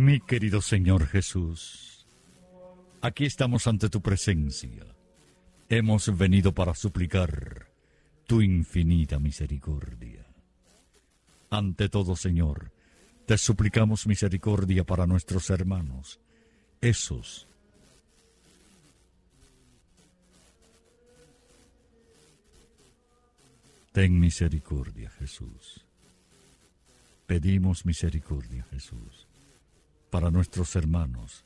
Mi querido Señor Jesús, aquí estamos ante tu presencia. Hemos venido para suplicar tu infinita misericordia. Ante todo, Señor, te suplicamos misericordia para nuestros hermanos, esos ten misericordia, Jesús. Pedimos misericordia, Jesús, para nuestros hermanos.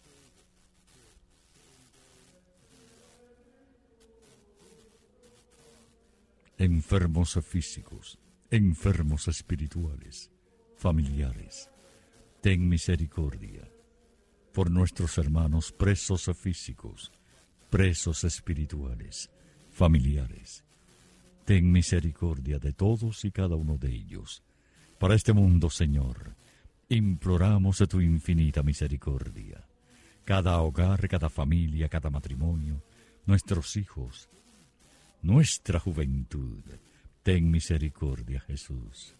Enfermos físicos, enfermos espirituales, familiares. Ten misericordia por nuestros hermanos presos físicos, presos espirituales, familiares. Ten misericordia de todos y cada uno de ellos. Para este mundo, Señor, imploramos de tu infinita misericordia. Cada hogar, cada familia, cada matrimonio, nuestros hijos, nuestra juventud, ten misericordia, Jesús.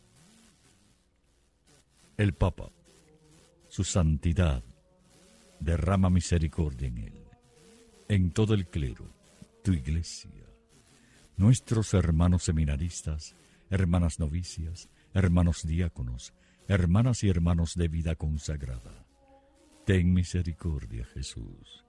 El Papa, su santidad, derrama misericordia en él, en todo el clero, tu iglesia, nuestros hermanos seminaristas, hermanas novicias, hermanos diáconos, hermanas y hermanos de vida consagrada. Ten misericordia, Jesús.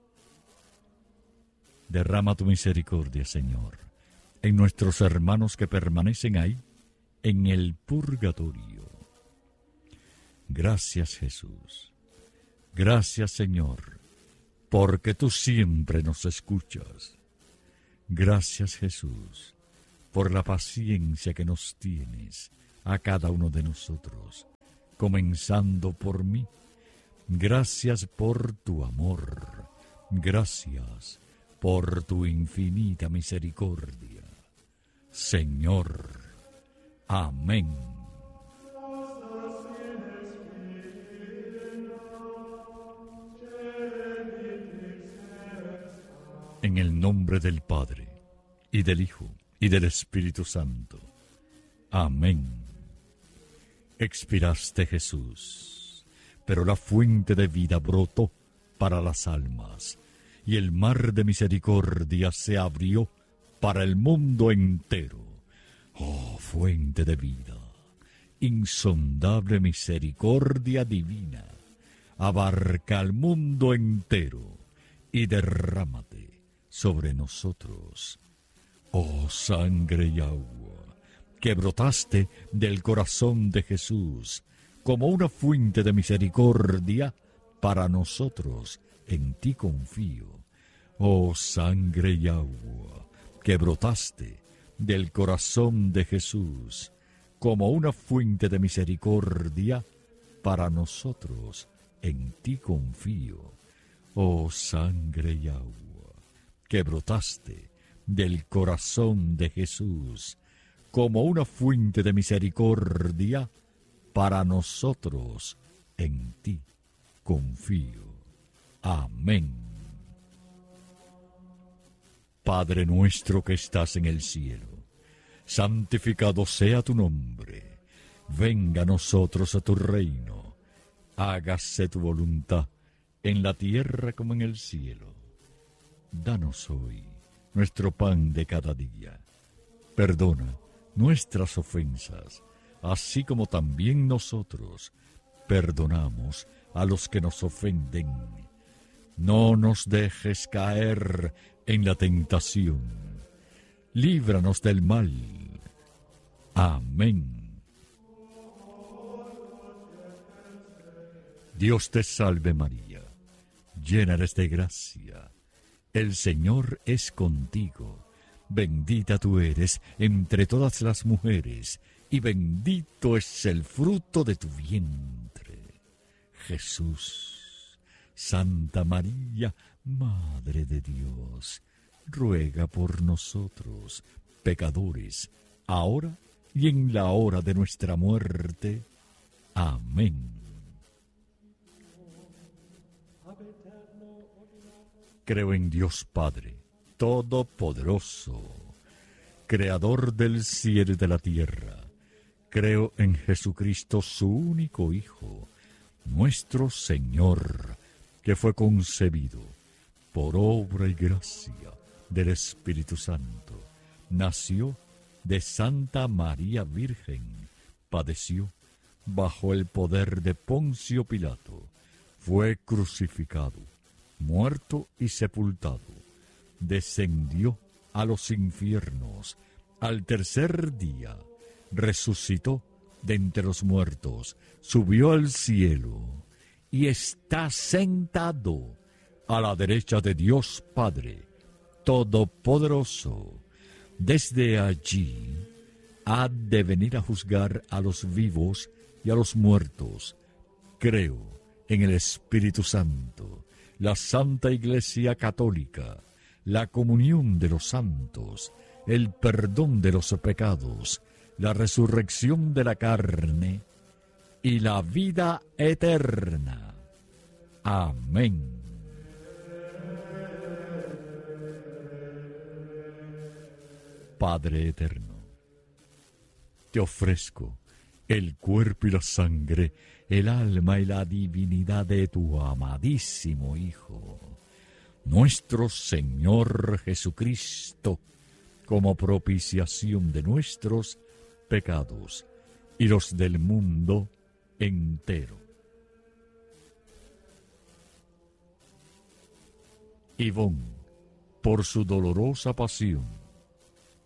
Derrama tu misericordia, Señor, en nuestros hermanos que permanecen ahí, en el purgatorio. Gracias, Jesús. Gracias, Señor, porque tú siempre nos escuchas. Gracias, Jesús, por la paciencia que nos tienes a cada uno de nosotros, comenzando por mí. Gracias por tu amor. Gracias por tu infinita misericordia. Señor. Amén. En el nombre del Padre, y del Hijo, y del Espíritu Santo. Amén. Expiraste, Jesús, pero la fuente de vida brotó para las almas, y el mar de misericordia se abrió para el mundo entero. Oh, fuente de vida, insondable misericordia divina, abarca al mundo entero y derrámate sobre nosotros. Oh, sangre y agua, que brotaste del corazón de Jesús como una fuente de misericordia para nosotros, en ti confío. Oh, sangre y agua, que brotaste del corazón de Jesús como una fuente de misericordia para nosotros, en ti confío. Oh, sangre y agua, que brotaste del corazón de Jesús como una fuente de misericordia para nosotros, en ti confío. Amén. Padre nuestro que estás en el cielo, santificado sea tu nombre. Venga a nosotros a tu reino. Hágase tu voluntad en la tierra como en el cielo. Danos hoy nuestro pan de cada día. Perdona nuestras ofensas, así como también nosotros perdonamos a los que nos ofenden. No nos dejes caer en la tentación. Líbranos del mal. Amén. Dios te salve María, llena eres de gracia. El Señor es contigo. Bendita tú eres entre todas las mujeres, y bendito es el fruto de tu vientre, Jesús. Santa María, Madre de Dios, ruega por nosotros, pecadores, ahora y en la hora de nuestra muerte. Amén. Creo en Dios Padre Todopoderoso, Creador del cielo y de la tierra. Creo en Jesucristo, su único Hijo, nuestro Señor, que fue concebido por obra y gracia del Espíritu Santo, nació de Santa María Virgen, padeció bajo el poder de Poncio Pilato, fue crucificado, muerto y sepultado, descendió a los infiernos, al tercer día resucitó de entre los muertos, subió al cielo y está sentado a la derecha de Dios Padre Todopoderoso. Desde allí ha de venir a juzgar a los vivos y a los muertos. Creo en el Espíritu Santo, la Santa Iglesia Católica, la comunión de los santos, el perdón de los pecados, la resurrección de la carne y la vida eterna. Amén. Padre eterno, te ofrezco el cuerpo y la sangre, el alma y la divinidad de tu amadísimo Hijo, nuestro Señor Jesucristo, como propiciación de nuestros pecados y los del mundo entero. Ivonne, por su dolorosa pasión,